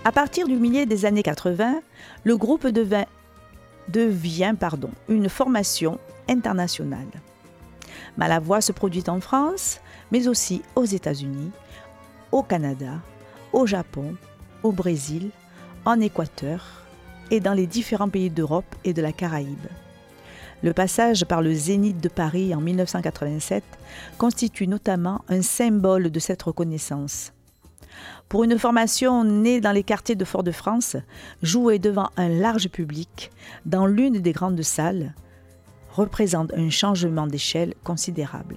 À partir du milieu des années 80, le groupe devient une formation internationale. Malavoie se produit en France, mais aussi aux États-Unis, au Canada, au Japon, au Brésil, en Équateur et dans les différents pays d'Europe et de la Caraïbe. Le passage par le Zénith de Paris en 1987 constitue notamment un symbole de cette reconnaissance. Pour une formation née dans les quartiers de Fort-de-France, jouer devant un large public dans l'une des grandes salles représente un changement d'échelle considérable.